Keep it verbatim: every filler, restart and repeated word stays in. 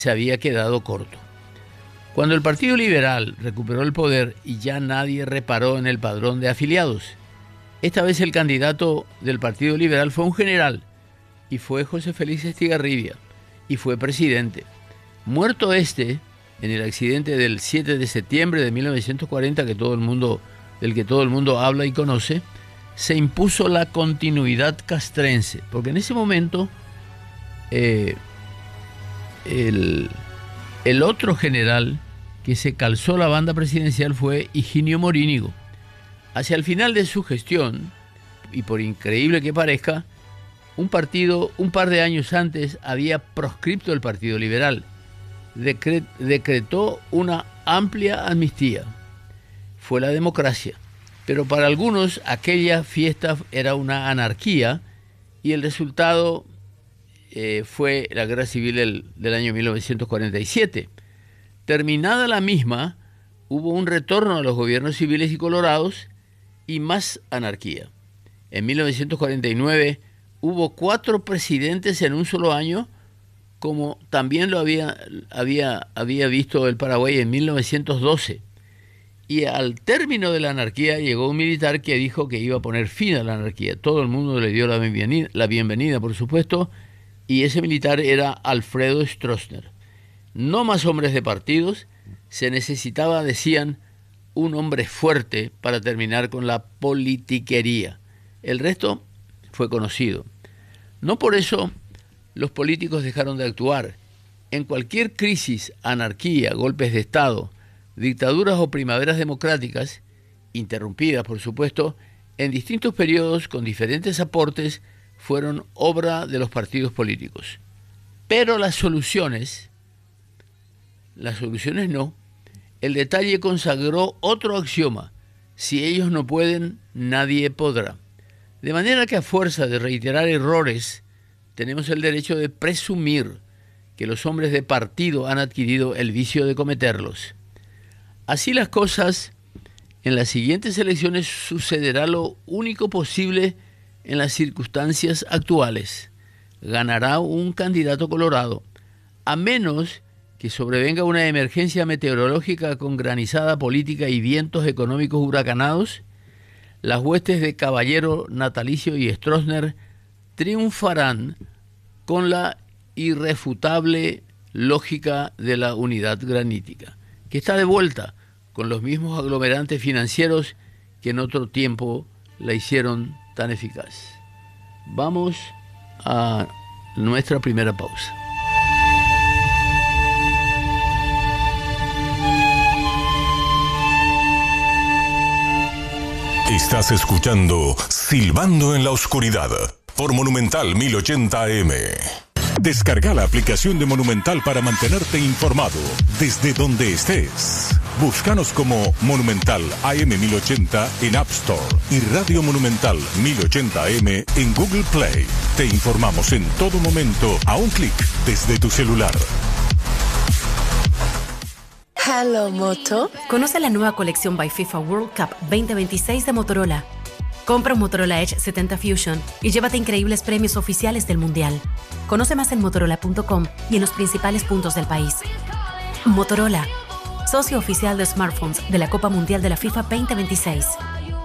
se había quedado corto. Cuando el Partido Liberal recuperó el poder y ya nadie reparó en el padrón de afiliados, esta vez el candidato del Partido Liberal fue un general, y fue José Félix Estigarribia, y fue presidente. Muerto este, en el accidente del siete de septiembre de mil novecientos cuarenta, que todo el mundo, del que todo el mundo habla y conoce, se impuso la continuidad castrense, porque en ese momento eh, el, el otro general que se calzó la banda presidencial fue Higinio Morínigo. Hacia el final de su gestión, y por increíble que parezca, un partido, un par de años antes, había proscripto el Partido Liberal. Decret, decretó una amplia amnistía. Fue la democracia. Pero para algunos aquella fiesta era una anarquía y el resultado eh, fue la guerra civil del, del año mil novecientos cuarenta y siete. Terminada la misma, hubo un retorno a los gobiernos civiles y colorados y más anarquía. En mil novecientos cuarenta y nueve hubo cuatro presidentes en un solo año, como también lo había, había, había visto el Paraguay en mil novecientos doce. Y al término de la anarquía llegó un militar que dijo que iba a poner fin a la anarquía. Todo el mundo le dio la bienvenida, la bienvenida, por supuesto, y ese militar era Alfredo Stroessner. No más hombres de partidos, se necesitaba, decían, un hombre fuerte para terminar con la politiquería. El resto fue conocido. No por eso los políticos dejaron de actuar. En cualquier crisis, anarquía, golpes de Estado, dictaduras o primaveras democráticas, interrumpidas por supuesto, en distintos periodos con diferentes aportes, fueron obra de los partidos políticos. Pero las soluciones, las soluciones no. El detalle consagró otro axioma: si ellos no pueden, nadie podrá. De manera que a fuerza de reiterar errores, tenemos el derecho de presumir que los hombres de partido han adquirido el vicio de cometerlos. Así las cosas, en las siguientes elecciones sucederá lo único posible en las circunstancias actuales. Ganará un candidato colorado, a menos que sobrevenga una emergencia meteorológica con granizada política y vientos económicos huracanados. Las huestes de Caballero, Natalicio y Stroessner triunfarán con la irrefutable lógica de la unidad granítica, que está de vuelta con los mismos aglomerantes financieros que en otro tiempo la hicieron tan eficaz. Vamos a nuestra primera pausa. Estás escuchando Silbando en la Oscuridad por Monumental mil ochenta A M. Descarga la aplicación de Monumental para mantenerte informado desde donde estés. Búscanos como Monumental A M mil ochenta en App Store y Radio Monumental mil ochenta A M en Google Play. Te informamos en todo momento a un clic desde tu celular. Hello, Moto. Conoce la nueva colección by FIFA World Cup veinte veintiséis de Motorola. Compra un Motorola Edge setenta Fusion y llévate increíbles premios oficiales del Mundial. Conoce más en motorola punto com y en los principales puntos del país. Motorola, socio oficial de smartphones de la Copa Mundial de la FIFA veinte veintiséis.